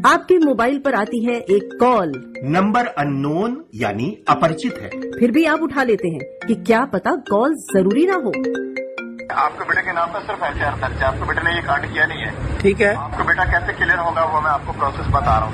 आपके मोबाइल पर आती है एक कॉल, नंबर अननोन यानी अपरिचित है। फिर भी आप उठा लेते हैं कि क्या पता कॉल जरूरी ना हो। आपके बेटे के नाम पर सिर्फ एफआईआर दर्ज है, आपके बेटे ने ये कांड किया नहीं है। ठीक है, आपका बेटा कैसे क्लियर होगा वो मैं आपको प्रोसेस बता रहा हूँ।